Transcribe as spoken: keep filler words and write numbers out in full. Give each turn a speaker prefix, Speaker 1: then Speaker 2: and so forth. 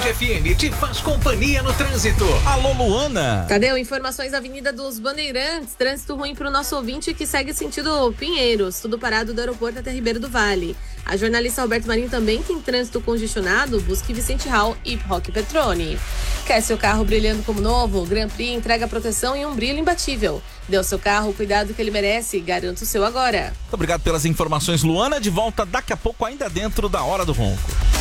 Speaker 1: Band F M te faz companhia no trânsito.
Speaker 2: Alô, Luana.
Speaker 3: Cadê? Informações da Avenida dos Bandeirantes. Trânsito ruim para o nosso ouvinte que segue sentido Pinheiros. Tudo parado do aeroporto até Ribeiro do Vale. A jornalista Alberto Marinho também tem trânsito congestionado. Busque Vicente Hall e Roque Petroni. Quer seu carro brilhando como novo? Grand Prix entrega proteção e um brilho imbatível. Dê ao seu carro o cuidado que ele merece. Garanta o seu agora.
Speaker 2: Muito obrigado pelas informações, Luana. De volta daqui a pouco, ainda dentro da Hora do Ronco.